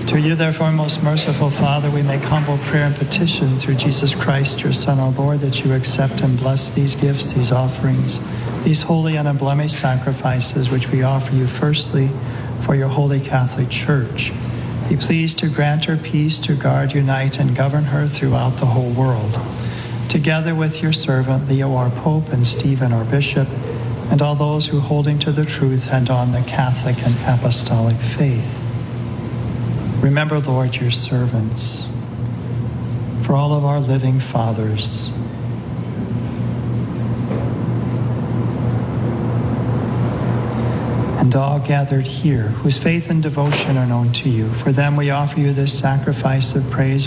To you, therefore, most merciful Father, we make humble prayer and petition through Jesus Christ, your Son, our Lord, that you accept and bless these gifts, these offerings, these holy and unblemished sacrifices, which we offer you firstly for your holy Catholic Church. Be pleased to grant her peace, to guard, unite, and govern her throughout the whole world. Together with your servant, Leo, our Pope, and Stephen, our Bishop, and all those who, holding to the truth, and on the Catholic and Apostolic faith. Remember, Lord, your servants, for all of our living fathers, and all gathered here, whose faith and devotion are known to you. For them we offer you this sacrifice of praise,